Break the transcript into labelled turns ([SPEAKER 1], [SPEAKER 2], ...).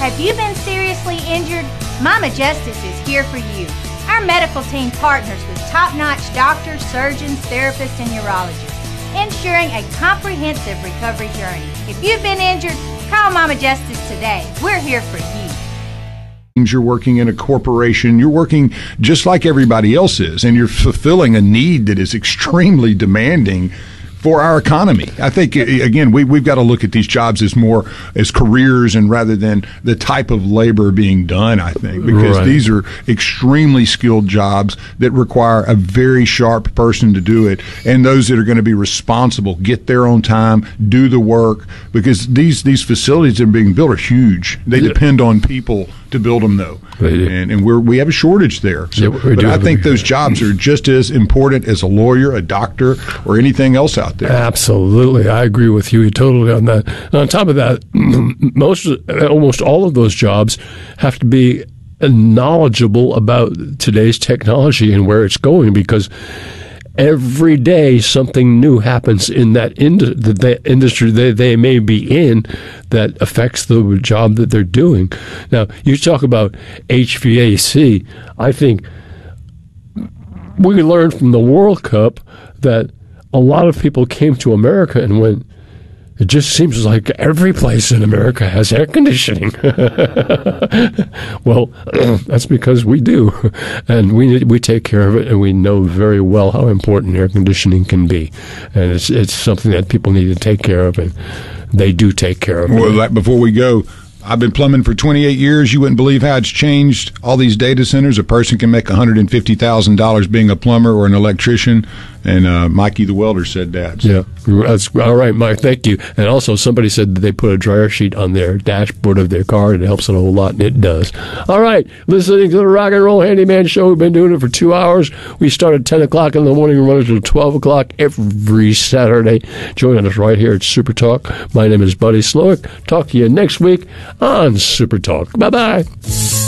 [SPEAKER 1] Have you been seriously injured? Mama Justice is here for you. Our medical team partners with top-notch doctors, surgeons, therapists, and urologists, ensuring a comprehensive recovery journey. If you've been injured, call Mama Justice today. We're here for you.
[SPEAKER 2] You're working in a corporation. You're working just like everybody else is, and you're fulfilling a need that is extremely demanding for our economy. I think, again, we've got to look at these jobs as more as careers and rather than the type of labor being done, I think, because these are extremely skilled jobs that require a very sharp person to do it, and those that are going to be responsible, get there on time, do the work, because these facilities that are being built are huge. They depend on people to build them, though. And we have a shortage there. So, but I think those jobs are just as important as a lawyer, a doctor, or anything else out there.
[SPEAKER 3] Absolutely. I agree with you totally on that. And on top of that, almost all of those jobs have to be knowledgeable about today's technology and where it's going, because every day something new happens in that industry they may be in that affects the job that they're doing. Now, you talk about HVAC. I think we learned from the World Cup that a lot of people came to America and went, it just seems like every place in America has air conditioning. Well, that's because we do, and we take care of it, and we know very well how important air conditioning can be, and it's something that people need to take care of, and they do take care of it.
[SPEAKER 2] Well, before we go, I've been plumbing for 28 years. You wouldn't believe how it's changed. All these data centers, a person can make $150,000 being a plumber or an electrician, and Mikey the welder said that. So.
[SPEAKER 3] Yeah, that's all right, Mike. Thank you. And also, somebody said that they put a dryer sheet on their dashboard of their car, and it helps it a whole lot, and it does. All right, listening to the Rock and Roll Handyman Show. We've been doing it for 2 hours. We start at 10 o'clock in the morning and run until 12 o'clock every Saturday. Join us right here at Super Talk. My name is Buddy Slowick. Talk to you next week on Super Talk. Bye-bye.